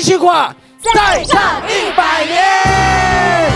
续跨，再唱100年。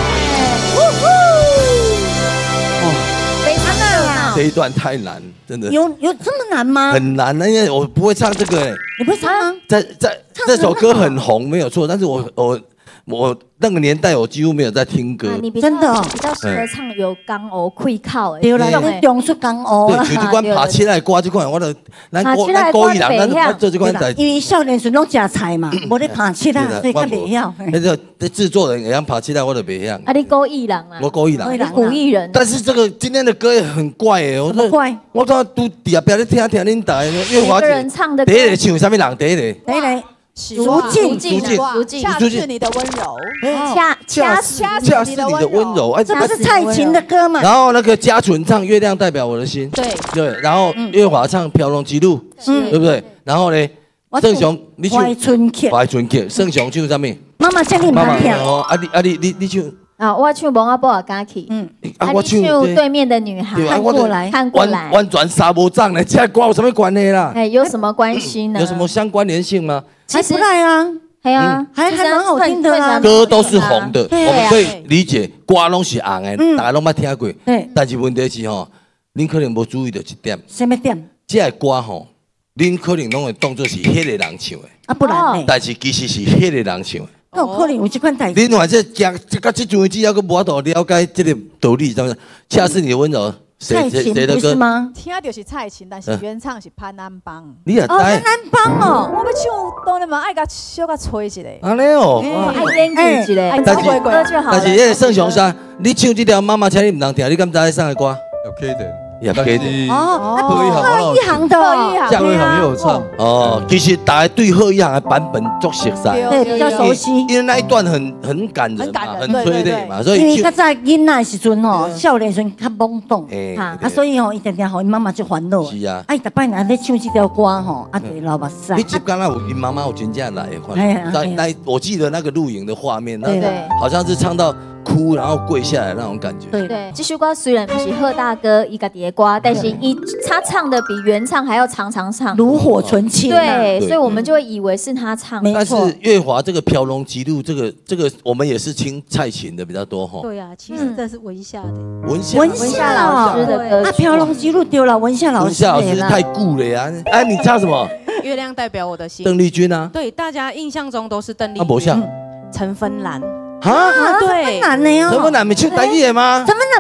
非常难这一段太难，真的。 有这么难吗？ 很难啊，因为我不会唱这个哎。 你不会唱吗？ 这首歌很红，没有错，但是我那个年代我几乎没有在听歌。 你真的比较适合唱有港澳会靠的。 对啦，用出港澳对， 啦。 就这款爬起来歌这款，我就咱高一人，咱做这款代。 因为少年时拢食菜嘛，无咧爬起来，所以较袂晓。 那个制作人也想爬起来，我就袂晓。 啊，你高艺人啊？ 我高一人， 你古艺人。 但是这个今天的歌也很怪哎，我说怪， 我都底下边咧听恁台，因为我人唱的。 第一个唱什么人？第一个。 苏静， 恰是你的温柔， 恰是你的温柔，哎， 这不是蔡琴的歌吗？ 然后那个嘉纯唱《月亮代表我的心》，对，然后月华唱《飘龙之路》，对不对？然后呢，盛雄你唱《 怀春曲》， 盛雄唱什么？ 妈妈叫你慢跳。 哦，你唱。 啊，我唱《蒙阿波尔加起》，我唱《对面的女孩》，看过来， 完全杀无涨呢，这关有什么关系啦？ 哎，有什么关系呢？ 有什么相关联性吗？ 其实不赖啊， 哎呀， 还蛮好听的啊。 歌都是红的，我们可以理解，歌拢是红的，大家拢捌听过。但是问题是吼，恁可能无注意到一点。 什么点？ 这个歌吼，恁可能拢会当作是迄个人唱的， 啊不然呢？ 但是其实是迄个人唱的。 有可能有这款代志。 恁反正讲到这阵为止，还佫无法度了解这个道理，怎么？恰是你的温柔， 蔡琴不是吗？ 听就是蔡琴，但是原唱是潘安邦。 你也知？ 潘安邦哦， 我要唱，当然嘛爱甲小甲吹一下。 安尼哦， 爱演几嘞？ 但是迄个盛雄山，你唱这条妈妈请你唔通听，你敢知伊唱的歌？ 有 K 的。 也可以贺一航的， 夏威航也有唱哦。其实大家对贺一航的版本足熟悉， 对，比较熟悉。 因为那一段很感人嘛，很催泪嘛，所以因为较早囡仔时阵吼，少年时阵较懵懂，所以吼，伊常常互伊妈妈去烦恼。 是啊， 哎，逐摆若咧唱这条歌吼，就会流目屎。 你记刚刚你妈妈有真正来看，我记得那个录影的画面，那好像是唱到哭，然后跪下来那种感觉。 对，这首歌虽然不是贺大哥一个碟歌，但是他唱的比原唱还要常唱， 炉火纯青。 对，所以我们就会以为是他唱。 但是月华这个飘龙极路，这个我们也是听蔡琴的比较多哈。 对啊，其实这是文夏的。 文夏老师的歌。 啊，飘龙极路丢了，文夏老师太酷了呀！哎，你唱什么？ 月亮代表我的心。 邓丽君啊。 对，大家印象中都是邓丽君。 啊，不像。 陈芬兰。 啊， 对， 难的哦。 陈芬兰没唱台语的吗？ 陈芬兰。